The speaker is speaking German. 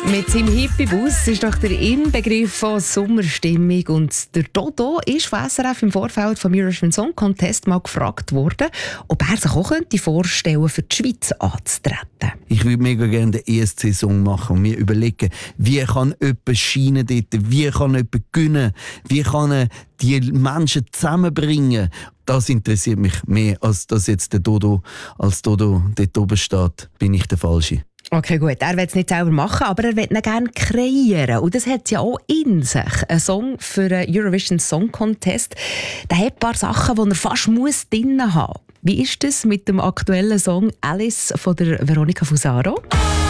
Mit seinem Hippie-Bus ist doch der Inbegriff von Sommerstimmung. Und der Dodo ist von SRF im Vorfeld vom Eurovision Song Contest mal gefragt worden, ob er sich auch vorstellen könnte, für die Schweiz anzutreten. Ich würde mega gerne den ESC-Song machen und mir überlegen, wie kann jemand scheinen dort, wie kann jemand gewinnen, wie kann er die Menschen zusammenbringen. Das interessiert mich mehr, als dass jetzt der Dodo als Dodo dort oben steht. Bin ich der Falsche. Okay, gut. Er will es nicht selber machen, aber er will ihn gerne kreieren. Und das hat ja auch in sich. Ein Song für den Eurovision Song Contest. Der hat ein paar Sachen, die er fast drin haben muss. Wie ist das mit dem aktuellen Song «Alice» von der Veronica Fusaro?